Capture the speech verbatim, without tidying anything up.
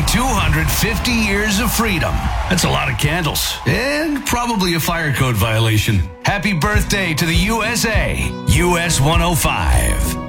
celebrating two hundred fifty years of freedom. That's a lot of candles. And probably a fire code violation. Happy birthday to the U S A. U S one oh five.